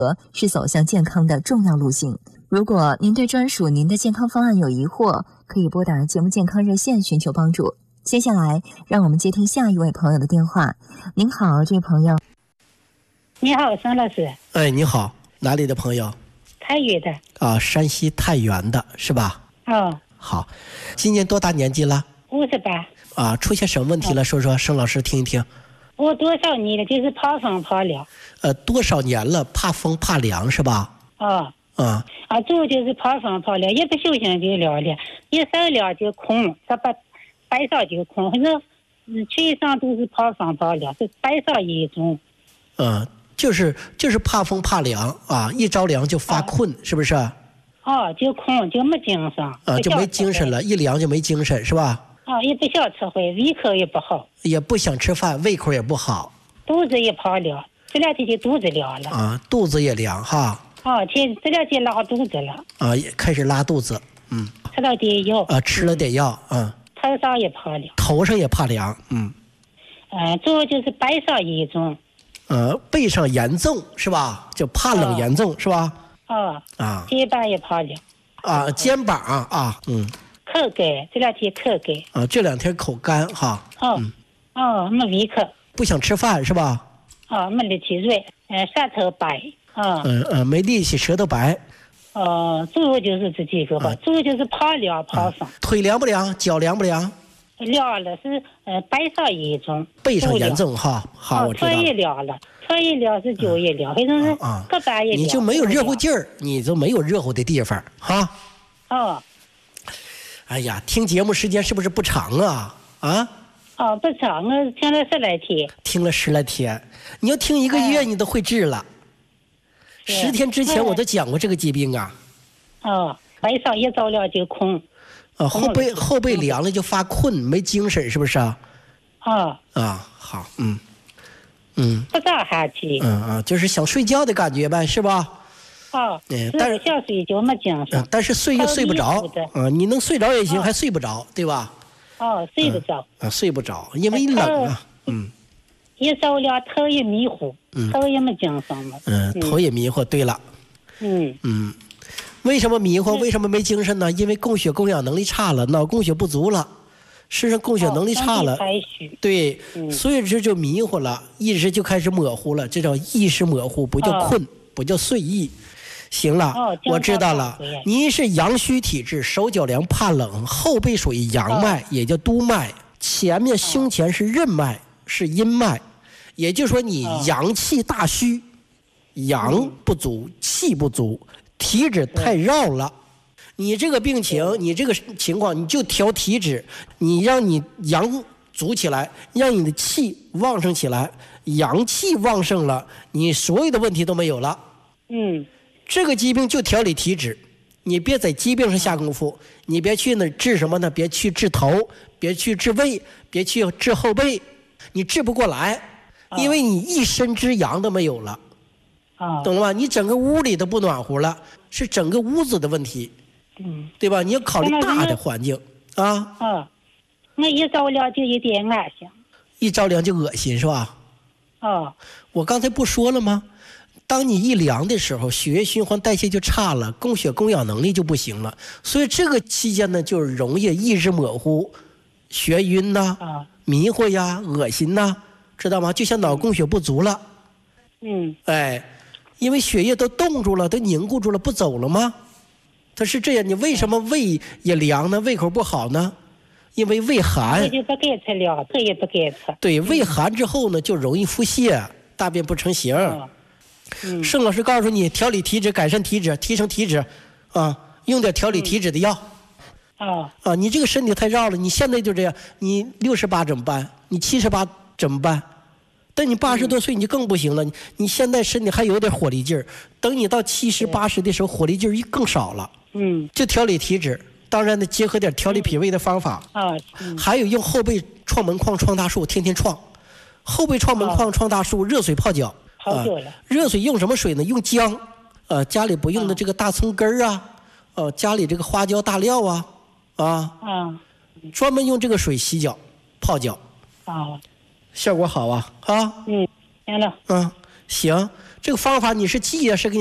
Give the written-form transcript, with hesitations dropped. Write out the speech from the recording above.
是走向健康的重要路径。如果您对专属您的健康方案有疑惑，可以拨打节目健康热线寻求帮助。接下来，让我们接听下一位朋友的电话。您好，这位朋友。 你好，沈老师。 哎，你好，哪里的朋友？ 太原的。 啊，山西太原的是吧？ 哦。 好，今年多大年纪了 ？58。 啊，出现什么问题了？说说，沈老师听一听。 我多少年了，就是怕风怕凉。 多少年了？怕风怕凉是吧？ 哦。主要就是怕风怕凉，一不小心就凉了，一受凉就空，它白烧就空，反正全身都是怕风怕凉，是白烧严重。 就是怕风怕凉啊，一着凉就发困，是不是？ 就空，就没精神。 就没精神了，一凉就没精神是吧？ 也不想吃饭，胃口也不好。 也不想吃饭，胃口也不好。 肚子也怕凉，这2天就肚子凉了。 肚子也凉哈。 这2天拉肚子了。 也开始拉肚子。 吃了点药。 吃了点药。 头上也怕凉。 头上也怕凉。 主要就是背上严重。 背上严重是吧？就怕冷严重是吧？ 肩膀也怕凉。 肩膀口干，这2天口干。 这2天口干哈。 没胃口。 不想吃饭是吧？ 没力气软，舌头白。 没力气，舌头白。 主要就是这几个吧，主要就是怕凉怕风。 腿凉不凉？脚凉不凉？ 凉了，是背上严重。 背上严重哈。好，我知道了。 腿也凉了，腿也凉是脚也凉，反正是各半也凉。 你就没有热乎劲儿，你就没有热乎的地方哈。哎呀，听节目时间是不是不长啊？ 不长啊，听了10来天。 听了10来天，你要听1个月，你都会治了。10天之前我都讲过这个疾病啊。 背上一着凉就空。 后背凉了就发困，没精神，是不是啊？好， 不打哈欠。 就是想睡觉的感觉呗，是吧？ 但是想睡觉没精神。 但是睡又睡不着。你能睡着也行，还睡不着，对吧？ 睡不着。 睡不着，因为冷啊。 一着凉头也迷糊，头也没精神了。 头也迷糊。对了。为什么迷糊？为什么没精神呢？因为供血供氧能力差了，脑供血不足了，身上供血能力差了。对，所以这就迷糊了，意识就开始模糊了，这叫意识模糊，不叫困，不叫睡意。行了，我知道了。您是阳虚体质，手脚凉怕冷，后背属于阳脉，也叫督脉，前面胸前是任脉，是阴脉，也就是说你阳气大虚，阳不足，气不足。体脂太绕了，你这个病情，你这个情况，你就调体脂，你让你阳足起来，让你的气旺盛起来，阳气旺盛了，你所有的问题都没有了。这个疾病就调理体脂，你别在疾病上下功夫，你别去那治什么呢？别去治头，别去治胃，别去治后背，你治不过来，因为你一身之阳都没有了。懂了吗？你整个屋里都不暖和了，是整个屋子的问题，对吧？你要考虑大的环境啊。 我一着凉就有点恶心。 一着凉就恶心是吧？我刚才不说了吗？当你一凉的时候，血液循环代谢就差了，供血供氧能力就不行了，所以这个期间呢，就是容易意识模糊、眩晕呐、迷糊呀、恶心呐，知道吗？就像脑供血不足了。因为血液都冻住了，都凝固住了，不走了吗？它是这样，你为什么胃也凉呢？胃口不好呢？因为胃寒。 就不该吃凉，这也不该吃。 对，胃寒之后呢，就容易腹泻，大便不成形。盛老师告诉你，调理体脂，改善体脂，提升体脂，用点调理体脂的药。你这个身体太绕了，你现在就这样，你68怎么办？你78怎么办？等你80多岁你就更不行了，你现在身体还有点火力劲儿，等你到70、80的时候，火力劲儿更少了。就调理体脂，当然呢，结合点调理脾胃的方法。还有用后背创门框、创大树，天天创。后背创门框、创大树，热水泡脚。热水用什么水呢？用姜。家里不用的这个大葱根儿啊，家里这个花椒、大料专门用这个水洗脚、泡脚。效果好啊。 行了。 行， 这个方法你是记呀，是给